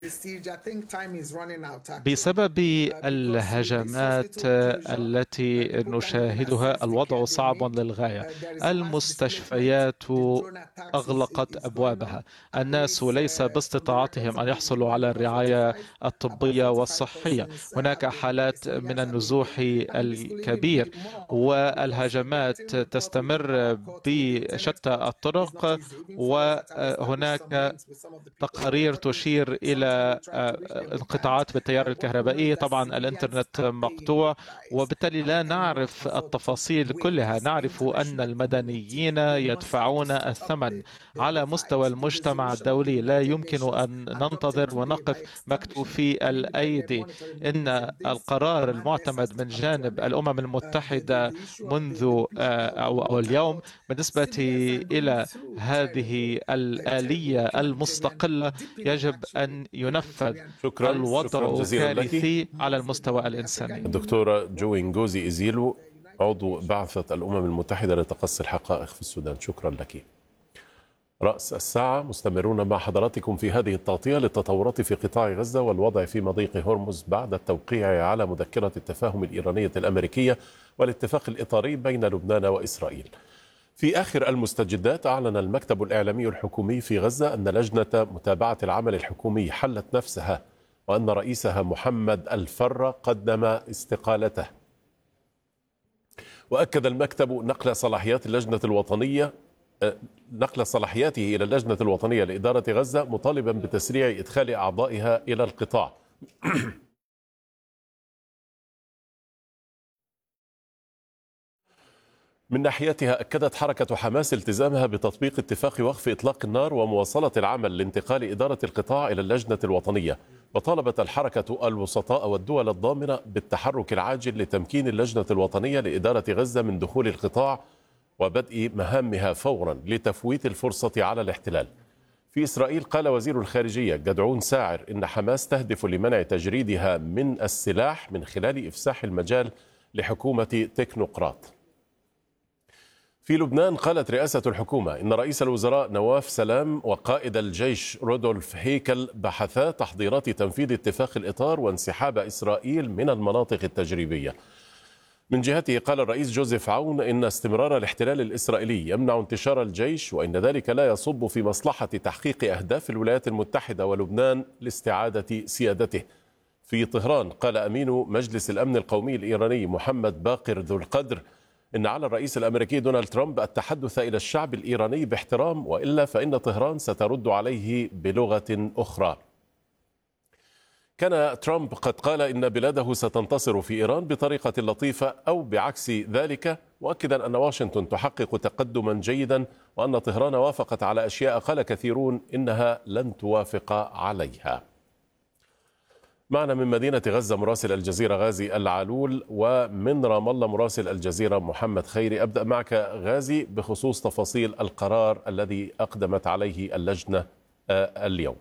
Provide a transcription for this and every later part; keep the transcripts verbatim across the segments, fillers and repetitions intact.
بسبب الهجمات التي نشاهدها الوضع صعب للغاية. المستشفيات أغلقت أبوابها، الناس ليس باستطاعتهم أن يحصلوا على الرعاية الطبية والصحية. هناك حالات من النزوح الكبير، والهجمات تستمر بشتى الطرق، وهناك تقارير تشير إلى انقطاعات بالتيار الكهربائي. طبعا الإنترنت مقطوع، وبالتالي لا نعرف التفاصيل كلها. نعرف أن المدنيين يدفعون الثمن على مستوى المجتمع الدولي. لا يمكن أن ننتظر ونقف مكتوفي الأيدي. إن القرار المعتمد من جانب الأمم المتحدة منذ أو اليوم بالنسبة إلى هذه الآلية المستقلة يجب أن ينفذ. شكرا. الوضع شكرا كارثي على المستوى الإنساني. الدكتورة جوي نجوزي إزيلو، عضو بعثة الأمم المتحدة لتقصي الحقائق في السودان، شكرا لك. رأس الساعة مستمرون مع حضراتكم في هذه التغطية للتطورات في قطاع غزة والوضع في مضيق هرمز بعد التوقيع على مذكرة التفاهم الإيرانية الأمريكية والاتفاق الإطاري بين لبنان وإسرائيل. في آخر المستجدات، أعلن المكتب الإعلامي الحكومي في غزة أن لجنة متابعة العمل الحكومي حلت نفسها، وأن رئيسها محمد الفر قدم استقالته. وأكد المكتب نقل صلاحيات اللجنة الوطنية نقل صلاحياته إلى اللجنة الوطنية لإدارة غزة، مطالبا بتسريع إدخال أعضائها إلى القطاع. من ناحيتها، أكدت حركة حماس التزامها بتطبيق اتفاق وقف إطلاق النار ومواصلة العمل لانتقال إدارة القطاع إلى اللجنة الوطنية. وطالبت الحركة الوسطاء والدول الضامنة بالتحرك العاجل لتمكين اللجنة الوطنية لإدارة غزة من دخول القطاع وبدء مهامها فورا لتفويت الفرصة على الاحتلال. في إسرائيل، قال وزير الخارجية جدعون ساعر إن حماس تهدف لمنع تجريدها من السلاح من خلال إفساح المجال لحكومة تكنوقراط. في لبنان، قالت رئاسة الحكومة إن رئيس الوزراء نواف سلام وقائد الجيش رودولف هيكل بحثا تحضيرات تنفيذ اتفاق الإطار وانسحاب إسرائيل من المناطق التجريبية. من جهته، قال الرئيس جوزيف عون إن استمرار الاحتلال الإسرائيلي يمنع انتشار الجيش، وإن ذلك لا يصب في مصلحة تحقيق أهداف الولايات المتحدة ولبنان لاستعادة سيادته. في طهران، قال أمين مجلس الأمن القومي الإيراني محمد باقر ذو القدر إن على الرئيس الأمريكي دونالد ترامب التحدث إلى الشعب الإيراني باحترام، وإلا فإن طهران سترد عليه بلغة أخرى. كان ترامب قد قال إن بلاده ستنتصر في إيران بطريقة لطيفة أو بعكس ذلك، مؤكدا أن واشنطن تحقق تقدما جيدا، وأن طهران وافقت على أشياء قال كثيرون إنها لن توافق عليها. معنا من مدينة غزة مراسل الجزيرة غازي العلول، ومن رام الله مراسل الجزيرة محمد خيري. أبدأ معك غازي بخصوص تفاصيل القرار الذي أقدمت عليه اللجنة اليوم.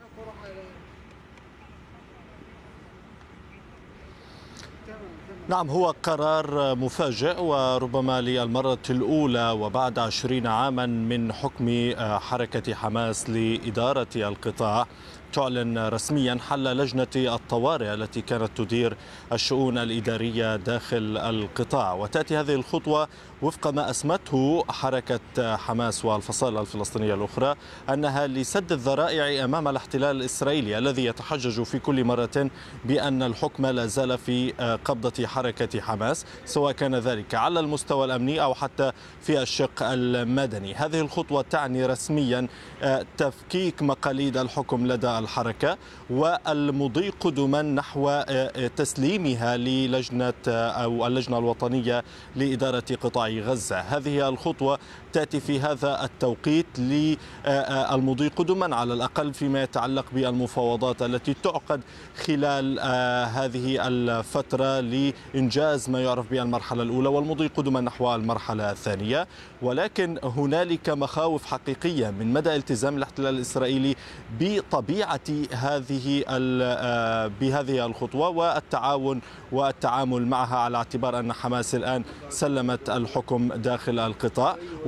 نعم، هو قرار مفاجئ وربما للمرة الأولى وبعد عشرين عاما من حكم حركة حماس لإدارة القطاع تعلن رسميا حل لجنة الطوارئ التي كانت تدير الشؤون الإدارية داخل القطاع. وتأتي هذه الخطوة وفق ما أسمته حركة حماس والفصائل الفلسطينية الأخرى أنها لسد الذرائع أمام الاحتلال الإسرائيلي الذي يتحجج في كل مرة بأن الحكم لا زال في قبضة حركة حماس، سواء كان ذلك على المستوى الأمني أو حتى في الشق المدني. هذه الخطوة تعني رسميا تفكيك مقاليد الحكم لدى الحركة والمضي قدما نحو تسليمها للجنة أو اللجنة الوطنية لإدارة قطاع غزة. هذه الخطوة تأتي في هذا التوقيت للمضي قدما على الأقل فيما يتعلق بالمفاوضات التي تعقد خلال هذه الفترة لإنجاز ما يعرف بالمرحلة الأولى والمضي قدما نحو المرحلة الثانية. ولكن هنالك مخاوف حقيقية من مدى التزام الاحتلال الإسرائيلي بطبيعة هذه بهذه الخطوة والتعاون والتعامل معها، على اعتبار أن حماس الآن سلمت الحكم داخل القطاع.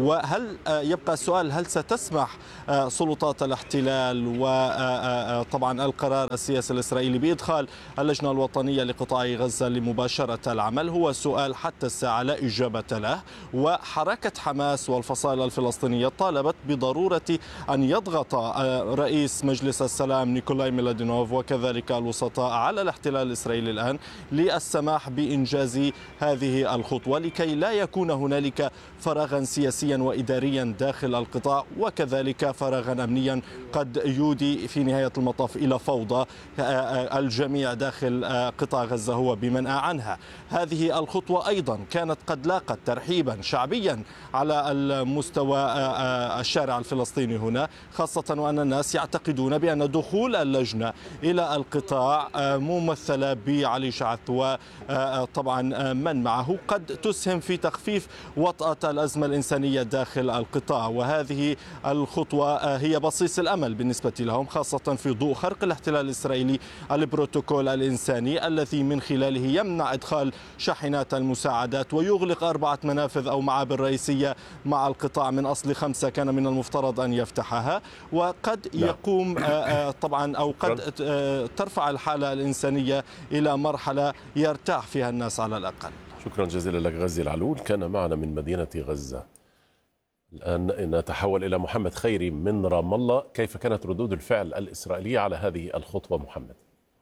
وهل يبقى السؤال، هل ستسمح سلطات الاحتلال وطبعا القرار السياسي الإسرائيلي بإدخال اللجنة الوطنية لقطاع غزة لمباشرة العمل؟ هو سؤال حتى الساعة لا إجابة له. وحركة حماس والفصائل الفلسطينية طالبت بضرورة أن يضغط رئيس مجلس السلام نيكولاي ميلادينوف وكذلك الوسطاء على الاحتلال الإسرائيلي الآن للسماح بإنجاز هذه الخطوة لكي لا يكون هنالك فراغا سياسيا وإداريا داخل القطاع وكذلك فراغا أمنيا قد يودي في نهاية المطاف إلى فوضى الجميع داخل قطاع غزة هو بمنأى عنها. هذه الخطوة أيضا كانت قد لاقت ترحيبا شعبيا على المستوى الشارع الفلسطيني هنا، خاصة وأن الناس يعتقدون بأن دخول اللجنة إلى القطاع ممثلة بعلي شعث وطبعا من معه قد تسهم في تخفيف وطأة الأزمة الإنسانية داخل القطاع، وهذه الخطوة هي بصيص الأمل بالنسبة لهم، خاصة في ضوء خرق الاحتلال الإسرائيلي البروتوكول الإنساني الذي من خلاله يمنع إدخال شاحنات المساعدات ويغلق أربعة منافذ أو معابر رئيسية مع القطاع من أصل خمسة كان من المفترض أن يفتحها، وقد يقوم طبعا أو قد ترفع الحالة الإنسانية إلى مرحلة يرتاح فيها الناس على الأقل. شكرا جزيلا لك غزي العلول، كان معنا من مدينة غزة. الآن نتحول إلى محمد خيري من رام الله. كيف كانت ردود الفعل الإسرائيلية على هذه الخطوة محمد؟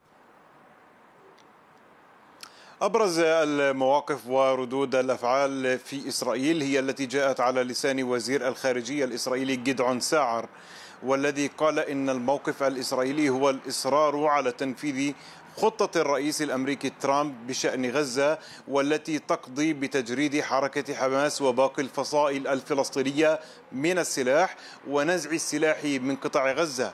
أبرز المواقف وردود الأفعال في إسرائيل هي التي جاءت على لسان وزير الخارجية الإسرائيلي جدعون ساعر، والذي قال إن الموقف الإسرائيلي هو الإصرار على تنفيذ خطة الرئيس الأمريكي ترامب بشأن غزة، والتي تقضي بتجريد حركة حماس وباقي الفصائل الفلسطينية من السلاح ونزع السلاح من قطاع غزة.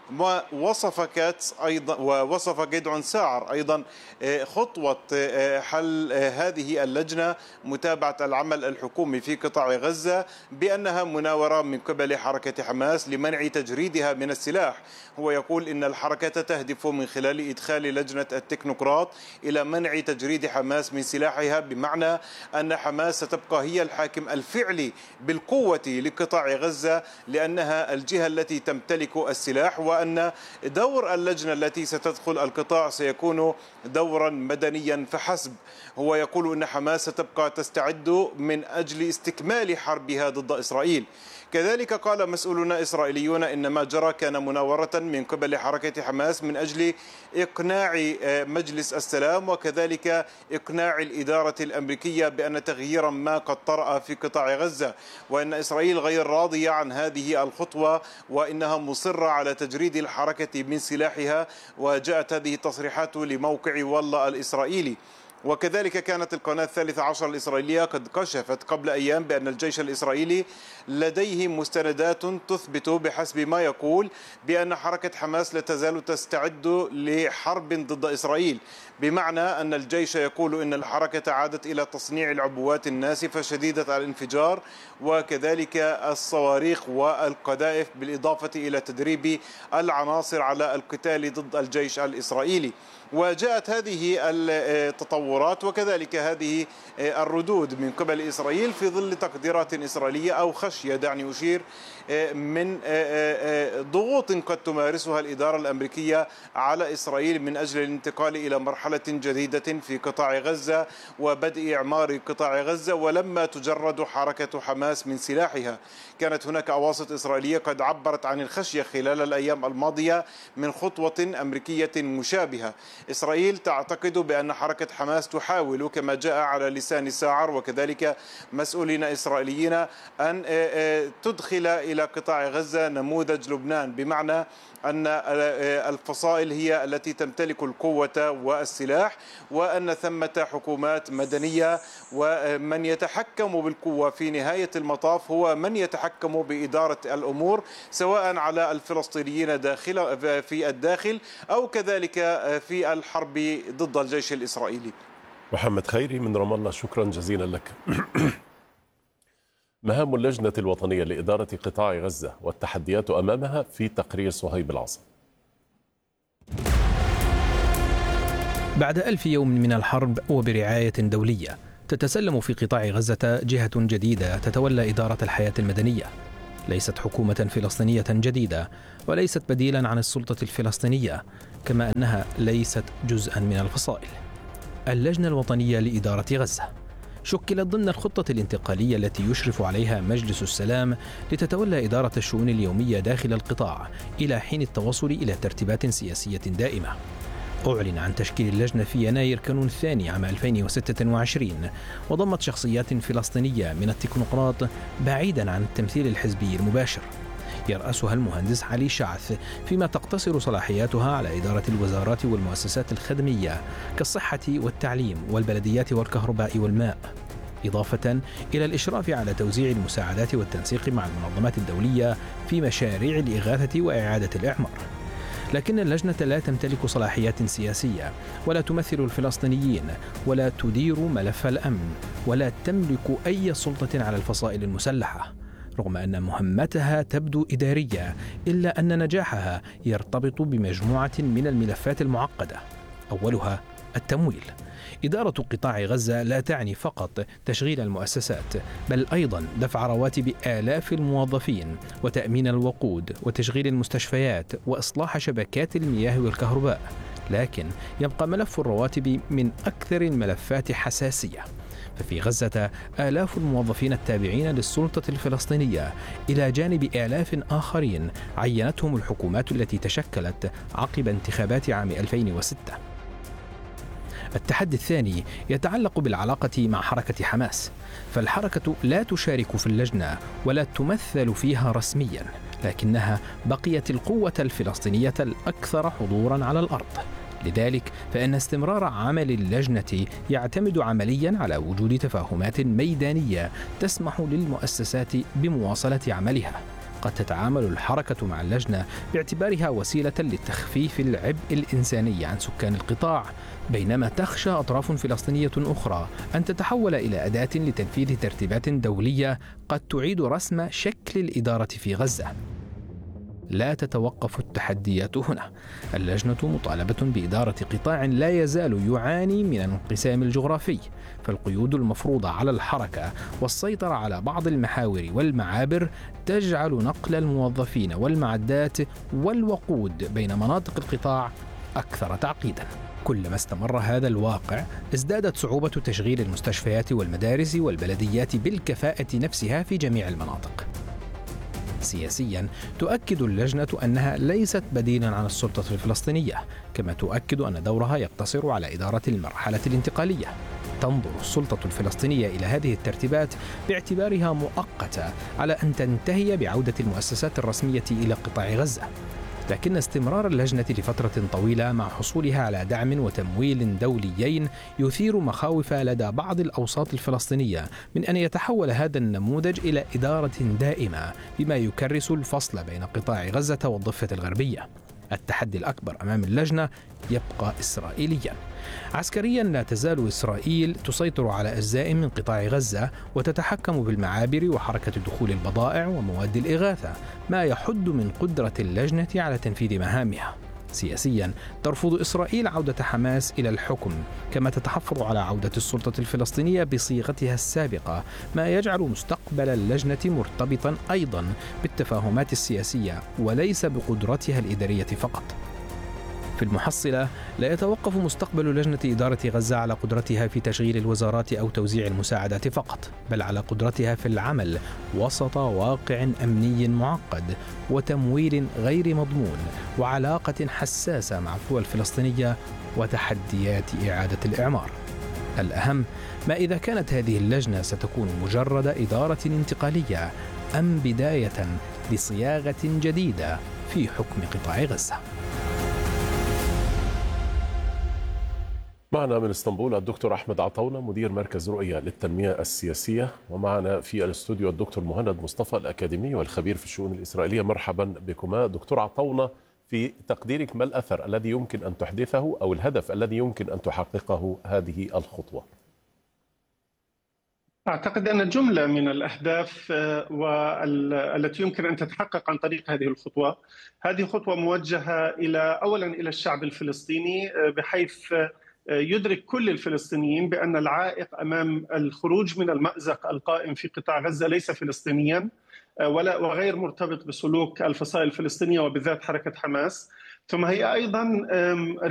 ووصف كاتس أيضا ووصف جدعون ساعر أيضا خطوة حل هذه اللجنة متابعة العمل الحكومي في قطاع غزة بأنها مناورة من قبل حركة حماس لمنع تجريدها من السلاح. هو يقول إن الحركة تهدف من خلال إدخال لجنة التكنوقراط إلى منع تجريد حماس من سلاحها، بمعنى أن حماس ستبقى هي الحاكم الفعلي بالقوة لقطاع غزة لأنها الجهة التي تمتلك السلاح، وأن دور اللجنة التي ستدخل القطاع سيكون دورا مدنيا فحسب. هو يقول أن حماس ستبقى تستعد من أجل استكمال حربها ضد إسرائيل. كذلك قال مسؤولون إسرائيليون إن ما جرى كان مناورة من قبل حركة حماس من أجل إقناع مجلس السلام وكذلك إقناع الإدارة الأمريكية بأن تغييرا ما قد طرأ في قطاع غزة، وأن إسرائيل غير راضية عن هذه الخطوة وإنها مصرة على تجريد الحركة من سلاحها. وجاءت هذه التصريحات لموقع والله الإسرائيلي. وكذلك كانت القناة الثالثة عشر الإسرائيلية قد كشفت قبل أيام بأن الجيش الإسرائيلي لديه مستندات تثبت بحسب ما يقول بأن حركة حماس لا تزال تستعد لحرب ضد إسرائيل، بمعنى أن الجيش يقول أن الحركة عادت إلى تصنيع العبوات الناسفة شديدة الانفجار وكذلك الصواريخ والقذائف، بالإضافة إلى تدريب العناصر على القتال ضد الجيش الإسرائيلي. وجاءت هذه التطورات وكذلك هذه الردود من قبل إسرائيل في ظل تقديرات إسرائيلية أو خشية، دعني أشير، من ضغوط قد تمارسها الإدارة الأمريكية على إسرائيل من أجل الانتقال إلى مرحلة جديدة في قطاع غزة وبدء إعمار قطاع غزة ولما تجرد حركة حماس من سلاحها. كانت هناك أواسط إسرائيلية قد عبرت عن الخشية خلال الأيام الماضية من خطوة أمريكية مشابهة. إسرائيل تعتقد بأن حركة حماس تحاول كما جاء على لسان ساعر وكذلك مسؤولين إسرائيليين أن تدخل إلى قطاع غزة نموذج لبنان، بمعنى أن الفصائل هي التي تمتلك القوة والسلاح وأن ثمة حكومات مدنية، ومن يتحكم بالقوة في نهاية المطاف هو من يتحكم بإدارة الأمور سواء على الفلسطينيين داخل في الداخل أو كذلك في الحرب ضد الجيش الإسرائيلي. محمد خيري من رام الله، شكرا جزيلا لك. مهام اللجنة الوطنية لإدارة قطاع غزة والتحديات أمامها في تقرير صهيب العاصم. بعد ألف يوم من الحرب وبرعاية دولية، تتسلم في قطاع غزة جهة جديدة تتولى إدارة الحياة المدنية، ليست حكومة فلسطينية جديدة وليست بديلا عن السلطة الفلسطينية، كما أنها ليست جزءا من الفصائل. اللجنة الوطنية لإدارة غزة شكلت ضمن الخطة الانتقالية التي يشرف عليها مجلس السلام لتتولى إدارة الشؤون اليومية داخل القطاع إلى حين التوصل إلى ترتيبات سياسية دائمة. أعلن عن تشكيل اللجنة في يناير كانون الثاني عام ألفين وستة وعشرين، وضمت شخصيات فلسطينية من التكنوقراط بعيدا عن التمثيل الحزبي المباشر. يرأسها المهندس علي شعث، فيما تقتصر صلاحياتها على إدارة الوزارات والمؤسسات الخدمية كالصحة والتعليم والبلديات والكهرباء والماء، إضافة إلى الإشراف على توزيع المساعدات والتنسيق مع المنظمات الدولية في مشاريع الإغاثة وإعادة الإعمار. لكن اللجنة لا تمتلك صلاحيات سياسية، ولا تمثل الفلسطينيين، ولا تدير ملف الأمن، ولا تملك أي سلطة على الفصائل المسلحة. رغم أن مهمتها تبدو إدارية، إلا أن نجاحها يرتبط بمجموعة من الملفات المعقدة. أولها التمويل. إدارة قطاع غزة لا تعني فقط تشغيل المؤسسات، بل أيضا دفع رواتب آلاف الموظفين، وتأمين الوقود، وتشغيل المستشفيات، وإصلاح شبكات المياه والكهرباء. لكن يبقى ملف الرواتب من أكثر الملفات حساسية. ففي غزة آلاف الموظفين التابعين للسلطة الفلسطينية، إلى جانب آلاف آخرين عينتهم الحكومات التي تشكلت عقب انتخابات عام ألفين وستة. التحدي الثاني يتعلق بالعلاقة مع حركة حماس، فالحركة لا تشارك في اللجنة ولا تمثل فيها رسميا، لكنها بقيت القوة الفلسطينية الأكثر حضورا على الأرض. لذلك فإن استمرار عمل اللجنة يعتمد عمليا على وجود تفاهمات ميدانية تسمح للمؤسسات بمواصلة عملها. قد تتعامل الحركة مع اللجنة باعتبارها وسيلة لتخفيف العبء الإنساني عن سكان القطاع، بينما تخشى أطراف فلسطينية أخرى أن تتحول إلى أداة لتنفيذ ترتيبات دولية قد تعيد رسم شكل الإدارة في غزة. لا تتوقف التحديات هنا. اللجنة مطالبة بإدارة قطاع لا يزال يعاني من الانقسام الجغرافي، فالقيود المفروضة على الحركة والسيطرة على بعض المحاور والمعابر تجعل نقل الموظفين والمعدات والوقود بين مناطق القطاع أكثر تعقيدا. كلما استمر هذا الواقع ازدادت صعوبة تشغيل المستشفيات والمدارس والبلديات بالكفاءة نفسها في جميع المناطق. سياسيا تؤكد اللجنة أنها ليست بديلا عن السلطة الفلسطينية، كما تؤكد أن دورها يقتصر على إدارة المرحلة الانتقالية. تنظر السلطة الفلسطينية إلى هذه الترتيبات باعتبارها مؤقتة على أن تنتهي بعودة المؤسسات الرسمية إلى قطاع غزة، لكن استمرار اللجنة لفترة طويلة مع حصولها على دعم وتمويل دوليين يثير مخاوف لدى بعض الأوساط الفلسطينية من أن يتحول هذا النموذج إلى إدارة دائمة، بما يكرس الفصل بين قطاع غزة والضفة الغربية. التحدي الأكبر أمام اللجنة يبقى إسرائيليا. عسكريا لا تزال إسرائيل تسيطر على أجزاء من قطاع غزة وتتحكم بالمعابر وحركة دخول البضائع ومواد الإغاثة، ما يحد من قدرة اللجنة على تنفيذ مهامها. سياسيا ترفض إسرائيل عودة حماس إلى الحكم، كما تتحفظ على عودة السلطة الفلسطينية بصيغتها السابقة، ما يجعل مستقبل اللجنة مرتبطا أيضا بالتفاهمات السياسية وليس بقدرتها الإدارية فقط. في المحصلة لا يتوقف مستقبل لجنة إدارة غزة على قدرتها في تشغيل الوزارات أو توزيع المساعدات فقط، بل على قدرتها في العمل وسط واقع أمني معقد وتمويل غير مضمون وعلاقة حساسة مع القوى الفلسطينية وتحديات إعادة الإعمار. الأهم ما إذا كانت هذه اللجنة ستكون مجرد إدارة انتقالية أم بداية لصياغة جديدة في حكم قطاع غزة. معنا من اسطنبول الدكتور أحمد عطاونة مدير مركز رؤية للتنمية السياسية، ومعنا في الاستوديو الدكتور مهند مصطفى الأكاديمي والخبير في الشؤون الإسرائيلية. مرحبا بكما. دكتور عطاونة، في تقديرك ما الأثر الذي يمكن أن تحدثه أو الهدف الذي يمكن أن تحققه هذه الخطوة؟ أعتقد أن جملة من الأهداف والتي يمكن أن تتحقق عن طريق هذه الخطوة. هذه خطوة موجهة إلى أولا إلى الشعب الفلسطيني، بحيث يدرك كل الفلسطينيين بأن العائق أمام الخروج من المأزق القائم في قطاع غزة ليس فلسطينيا ولا وغير مرتبط بسلوك الفصائل الفلسطينية وبالذات حركة حماس، ثم هي أيضا